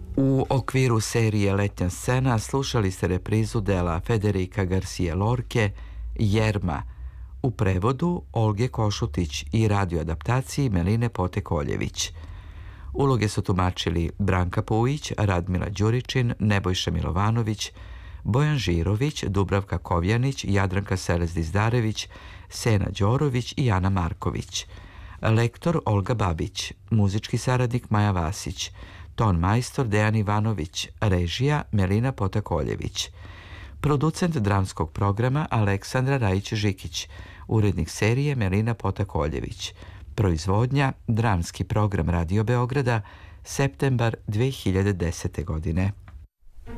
U okviru serije Letnja scena slušali ste reprizu dela Federica Garcia Lorke Jerma u prevodu Olge Košutić i radioadaptaciji Meline Potekoljević. Uloge su tumačili Branka Pujić, Radmila Đuričin, Nebojša Milovanović, Bojan Žirović, Dubravka Kovjanić, Jadranka Selezdiz-Darević, Sena Đorović i Ana Marković. Lektor Olga Babić, muzički saradnik Maja Vasić, ton majstor Dejan Ivanović, režija Melina Potakoljević. Producent dramskog programa Aleksandra Rajić-Žikić, urednik serije Melina Potakoljević. Proizvodnja Dramski program Radio Beograda, septembar 2010. godine.